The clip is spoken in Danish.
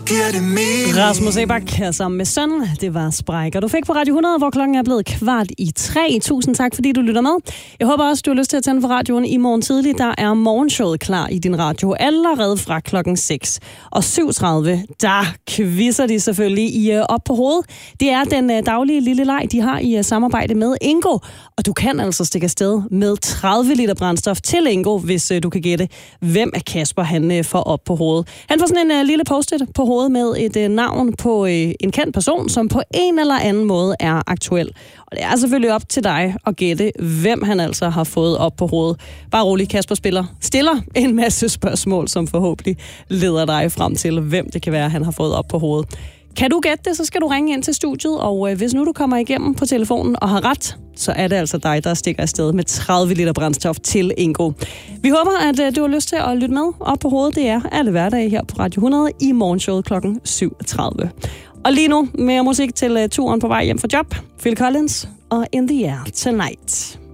giver det mening. Rasmus Ebak sammen med søn, det var Sprækker. Du fik på Radio 100, hvor klokken er blevet 2:15. Tusind tak, fordi du lytter med. Jeg håber også, du har lyst til at tænde for radioen i morgen tidlig. Der er morgenshowet klar i din radio allerede fra klokken 6. Og 7:30, der quizzer de selvfølgelig i Op på hovedet. Det er den daglige lille leg, de har i samarbejde med Ingo. Og du kan altså stikke afsted med 30 liter brændstof til Ingo, hvis du kan gætte, hvem er Kasper han får op på hovedet. Han får sådan en lille post-it på hovedet med et navn på en kendt person, som på en eller anden måde er aktuel. Og det er selvfølgelig op til dig at gætte, hvem han altså har fået op på hovedet. Bare rolig, Kasper stiller en masse spørgsmål, som forhåbentlig leder dig frem til, hvem det kan være, han har fået op på hovedet. Kan du gætte det, så skal du ringe ind til studiet, og hvis nu du kommer igennem på telefonen og har ret, så er det altså dig, der stikker afsted med 30 liter brændstof til Ingo. Vi håber, at du har lyst til at lytte med op på hovedet. Det er alle hverdage her på Radio 100 i morgenshowet kl. 7:30. Og lige nu mere musik til turen på vej hjem fra job. Phil Collins og In the Air Tonight.